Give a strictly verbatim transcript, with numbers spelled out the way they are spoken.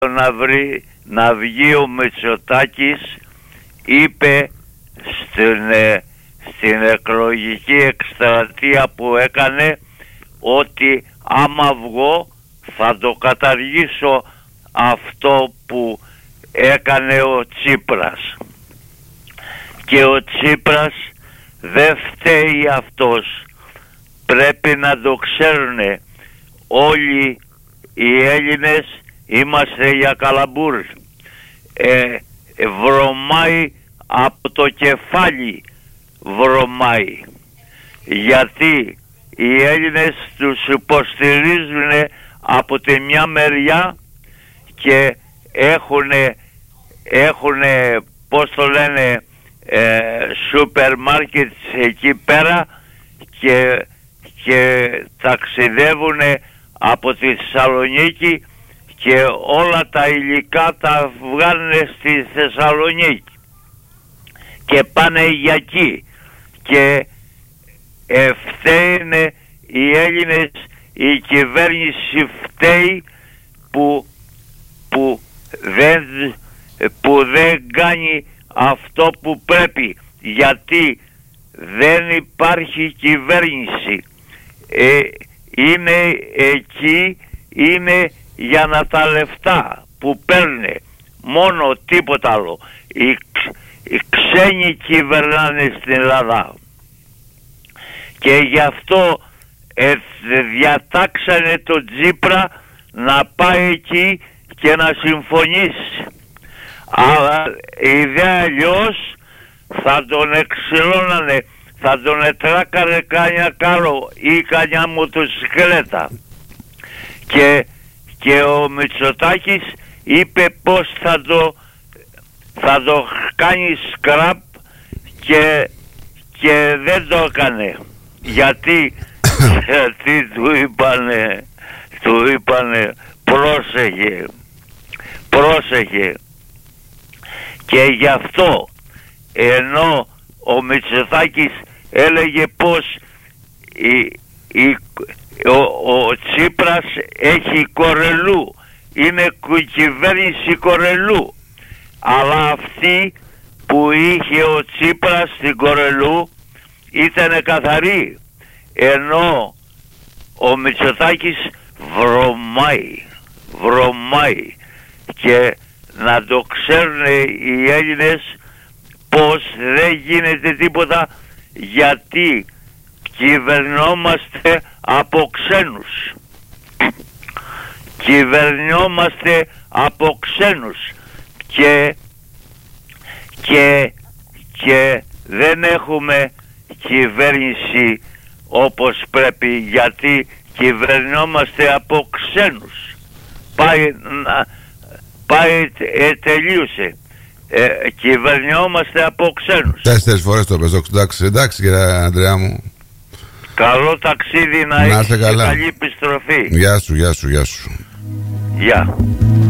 να, βρει, να βγει ο Μητσοτάκης, είπε στην, ε, στην εκλογική εκστρατεία που έκανε ότι άμα βγω θα το καταργήσω αυτό που έκανε ο Τσίπρας. Και ο Τσίπρας δεν φταίει αυτός. Πρέπει να το ξέρουν όλοι οι Έλληνες, είμαστε για καλαμπούρ. Ε, βρωμάει από το κεφάλι, βρωμάει. Γιατί οι Έλληνες τους υποστηρίζουν από τη μια μεριά και έχουν, έχουν πώς το λένε, ε, σούπερ μάρκετ εκεί πέρα και, και ταξιδεύουν από τη Θεσσαλονίκη και όλα τα υλικά τα βγάλουν στη Θεσσαλονίκη και πάνε για εκεί και ε, φταίνε οι Έλληνες, η κυβέρνηση φταίει που, που, δεν, που δεν κάνει αυτό που πρέπει, γιατί δεν υπάρχει κυβέρνηση. Ε, είναι εκεί, είναι για να τα λεφτά που παίρνουν, μόνο, τίποτα άλλο. Οι, οι ξένοι κυβερνάνε στην Ελλάδα και γι' αυτό ε, διατάξανε τον Τσίπρα να πάει εκεί και να συμφωνήσει. Αλλά η ιδέα αλλιώς θα τον εξυλώνανε, θα τον ετράκαρε κανιά κάρο ή κανιά μοτοσυκλέτα. Και, και ο Μητσοτάκης είπε πως θα το, θα το κάνει σκραπ και, και δεν το έκανε. Γιατί, γιατί του είπανε, του είπανε πρόσεχε, πρόσεχε. Και γι' αυτό, ενώ ο Μητσοτάκης έλεγε πως η, η, ο, ο Τσίπρας έχει κορελού, είναι κυβέρνηση κορελού, αλλά αυτή που είχε ο Τσίπρας στην κορελού ήταν καθαρή, ενώ ο Μητσοτάκης βρωμάει, βρωμάει. Και να το ξέρουν οι Έλληνες πως δεν γίνεται τίποτα, γιατί κυβερνόμαστε από ξένους. Κυβερνόμαστε από ξένους και, και, και δεν έχουμε κυβέρνηση όπως πρέπει, γιατί κυβερνόμαστε από ξένους. Πάει, πάει ε, τελείωσε. Ε, κυβερνιόμαστε από ξένους. Τέσσερις φορές το πες. Εντάξει, εντάξει κύριε Ανδρέα μου. Καλό ταξίδι να, να έχεις και καλή επιστροφή. Γεια σου, γεια σου, γεια σου. Γεια.